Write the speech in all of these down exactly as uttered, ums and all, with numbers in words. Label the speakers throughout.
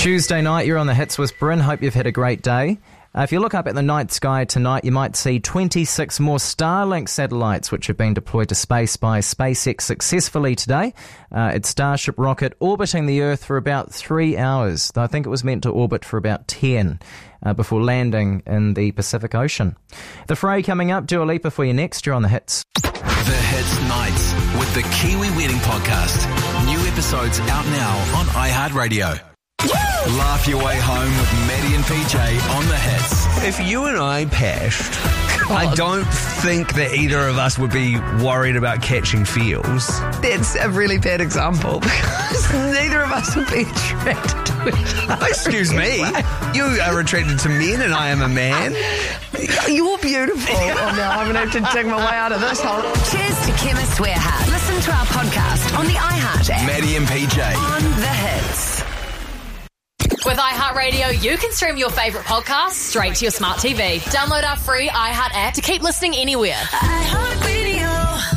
Speaker 1: Tuesday night, you're on the Hits with Bryn. Hope you've had a great day. Uh, if you look up at the night sky tonight, you might see twenty-six more Starlink satellites which have been deployed to space by SpaceX successfully today. Uh, its Starship rocket orbiting the Earth for about three hours. I think it was meant to orbit for about ten uh, before landing in the Pacific Ocean. The Fray coming up. Dua Lipa for you next. You're on the Hits.
Speaker 2: The Hits Nights with the Kiwi Wedding Podcast. New episodes out now on iHeartRadio. Laugh your way home with Maddie and P J on the Hits.
Speaker 3: If you and I pashed, I don't think that either of us would be worried about catching feels.
Speaker 4: That's a really bad example because neither of us would be attracted to each other.
Speaker 3: Excuse me, you are attracted to men and I am a man.
Speaker 4: You're beautiful. Oh no, I'm going to have to dig my way out of this hole.
Speaker 5: Cheers to Chemist Warehouse. Listen to our podcast on the iHeart app.
Speaker 2: Maddie and P J
Speaker 5: on the Hits.
Speaker 6: With iHeartRadio, you can stream your favourite podcasts straight to your smart T V. Download our free iHeart app to keep listening anywhere.
Speaker 5: iHeartRadio.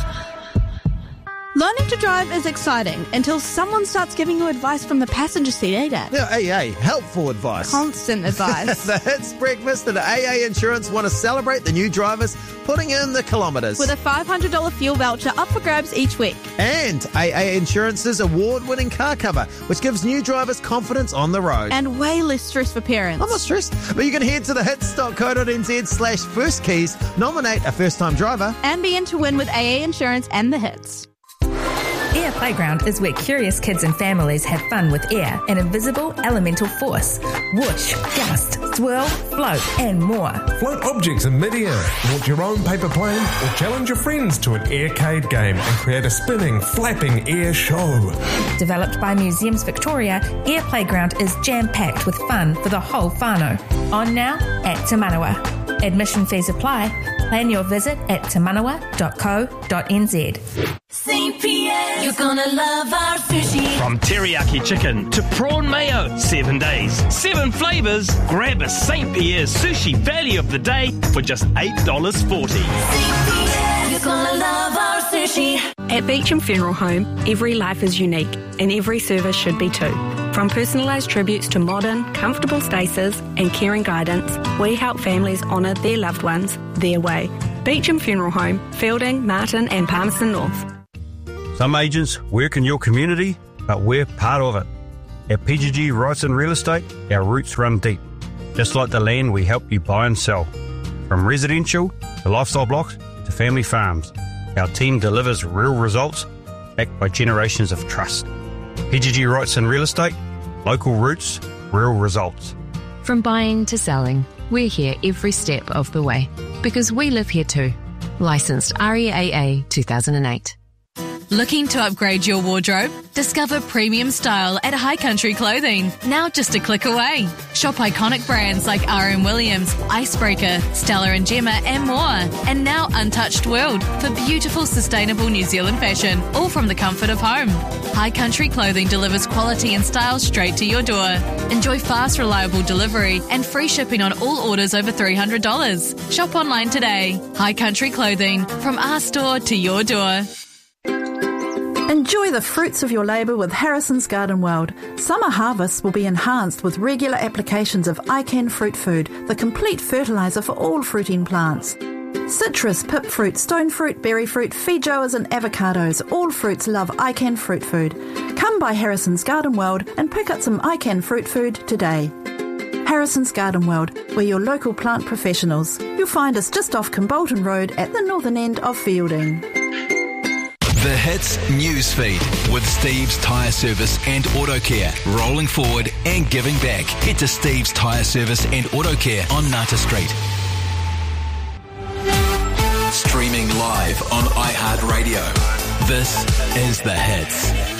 Speaker 7: Learning to drive is exciting until someone starts giving you advice from the passenger seat, eh, Dad?
Speaker 8: Yeah, A A, helpful advice.
Speaker 7: Constant advice.
Speaker 8: The Hits Breakfast and A A Insurance want to celebrate the new drivers putting in the kilometres.
Speaker 7: With a five hundred dollars fuel voucher up for grabs each week.
Speaker 8: And A A Insurance's award-winning car cover, which gives new drivers confidence on the road.
Speaker 7: And way less stress for parents.
Speaker 8: I'm not stressed, but you can head to the hits dot co dot n z slash first keys, nominate a first-time driver,
Speaker 7: and be in to win with A A Insurance and the Hits.
Speaker 9: Air Playground is where curious kids and families have fun with air, an invisible elemental force. Whoosh, gust, swirl, float, and more.
Speaker 10: Float objects in mid-air, launch your own paper plane, or challenge your friends to an aircade game and create a spinning, flapping air show.
Speaker 9: Developed by Museums Victoria, Air Playground is jam-packed with fun for the whole whānau. On now at Te Manawa. Admission fees apply. Plan your visit at te manawa dot co dot n z.
Speaker 5: Saint Pierre, you're gonna love our sushi.
Speaker 11: From teriyaki chicken to prawn mayo, seven days, seven flavours. Grab a Saint Pierre's sushi value of the day for just eight dollars forty.
Speaker 5: Saint Pierre, you're gonna love our sushi.
Speaker 12: At Beecham Funeral Home, every life is unique and every service should be too. From personalised tributes to modern, comfortable spaces and caring guidance, we help families honour their loved ones their way. Beecham Funeral Home, Fielding, Martin and Palmerston North.
Speaker 13: Some agents work in your community, but we're part of it. At P G G Wrightson Real Estate, our roots run deep, just like the land we help you buy and sell. From residential to lifestyle blocks to family farms, our team delivers real results backed by generations of trust. P G G Wrightson Real Estate, local roots, real results.
Speaker 14: From buying to selling, we're here every step of the way because we live here too. Licensed R E A A two thousand eight.
Speaker 6: Looking to upgrade your wardrobe? Discover premium style at High Country Clothing. Now just a click away. Shop iconic brands like R M Williams, Icebreaker, Stella and Gemma and more. And now Untouched World for beautiful, sustainable New Zealand fashion, all from the comfort of home. High Country Clothing delivers quality and style straight to your door. Enjoy fast, reliable delivery and free shipping on all orders over three hundred dollars. Shop online today. High Country Clothing, from our store to your door.
Speaker 15: Enjoy the fruits of your labour with Harrison's Garden World. Summer harvests will be enhanced with regular applications of iCan Fruit Food, the complete fertiliser for all fruiting plants. Citrus, pip fruit, stone fruit, berry fruit, feijoas and avocados. All fruits love iCan Fruit Food. Come by Harrison's Garden World and pick up some iCan Fruit Food today. Harrison's Garden World, we're your local plant professionals. You'll find us just off Kimbolton Road at the northern end of Fielding.
Speaker 2: The Hits Newsfeed with Steve's Tyre Service and Auto Care. Rolling forward and giving back. Head to Steve's Tyre Service and Auto Care on Nata Street. Streaming live on iHeartRadio. This is The Hits.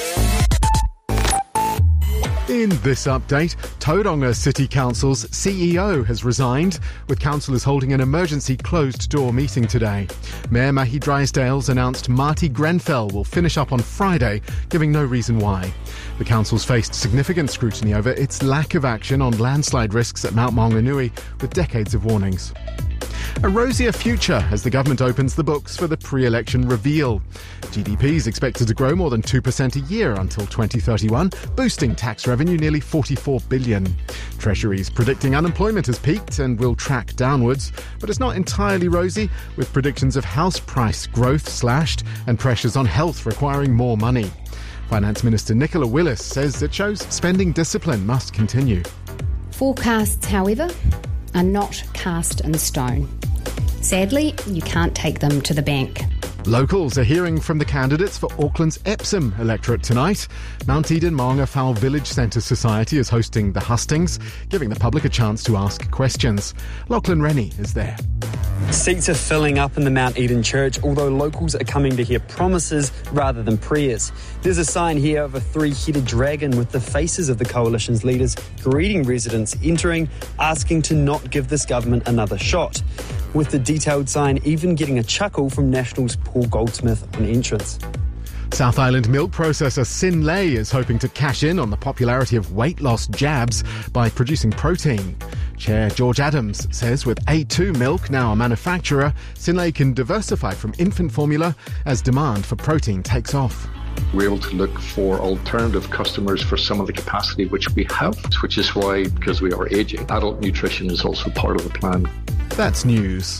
Speaker 16: In this update, Tauranga City Council's C E O has resigned, with councillors holding an emergency closed-door meeting today. Mayor Mahi Drysdale's announced Marty Grenfell will finish up on Friday, giving no reason why. The council's faced significant scrutiny over its lack of action on landslide risks at Mount Maunganui, with decades of warnings. A rosier future as the government opens the books for the pre-election reveal. G D P is expected to grow more than two percent a year until twenty thirty-one, boosting tax revenue nearly forty-four billion dollars. Treasury's predicting unemployment has peaked and will track downwards, but it's not entirely rosy, with predictions of house price growth slashed and pressures on health requiring more money. Finance Minister Nicola Willis says it shows spending discipline must continue.
Speaker 17: Forecasts, however, are not cast in stone. Sadly, you can't take them to the bank.
Speaker 16: Locals are hearing from the candidates for Auckland's Epsom electorate tonight. Mount Eden Maunga Fowl Village Centre Society is hosting the hustings, giving the public a chance to ask questions. Lachlan Rennie is there.
Speaker 18: Seats are filling up in the Mount Eden Church, although locals are coming to hear promises rather than prayers. There's a sign here of a three-headed dragon with the faces of the coalition's leaders greeting residents entering, asking to not give this government another shot, with the detailed sign even getting a chuckle from National's Paul Goldsmith on entrance.
Speaker 16: South Island milk processor Synlait is hoping to cash in on the popularity of weight loss jabs by producing protein. Chair George Adams says with A two Milk now a manufacturer, Synlait can diversify from infant formula as demand for protein takes off.
Speaker 19: We're able to look for alternative customers for some of the capacity which we have, which is why, because we are ageing, adult nutrition is also part of the plan.
Speaker 16: That's news.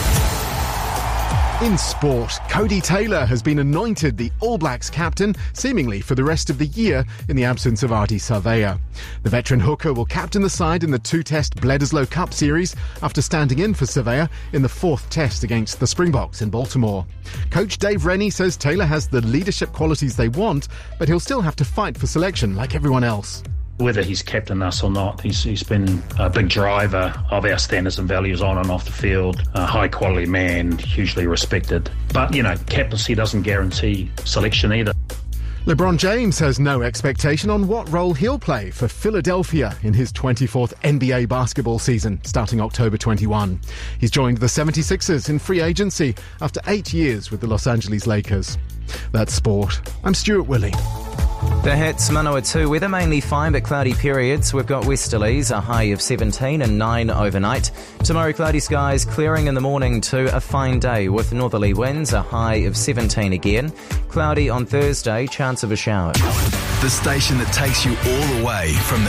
Speaker 16: In sport, Cody Taylor has been anointed the All Blacks captain, seemingly for the rest of the year, in the absence of Ardie Savea. The veteran hooker will captain the side in the two-test Bledisloe Cup series after standing in for Savea in the fourth test against the Springboks in Baltimore. Coach Dave Rennie says Taylor has the leadership qualities they want, but he'll still have to fight for selection like everyone else.
Speaker 20: Whether he's captained us or not, he's, he's been a big driver of our standards and values on and off the field. A high-quality man, hugely respected. But, you know, captaincy doesn't guarantee selection either.
Speaker 16: LeBron James has no expectation on what role he'll play for Philadelphia in his twenty-fourth N B A basketball season, starting October twenty-first. He's joined the seventy-sixers in free agency after eight years with the Los Angeles Lakers. That's sport. I'm Stuart Willey.
Speaker 1: The Hits Manawatu weather mainly fine but cloudy periods. We've got westerlies, a high of seventeen and nine overnight. Tomorrow cloudy skies, clearing in the morning to a fine day with northerly winds, a high of seventeen again. Cloudy on Thursday, chance of a shower.
Speaker 2: The station that takes you all the way from the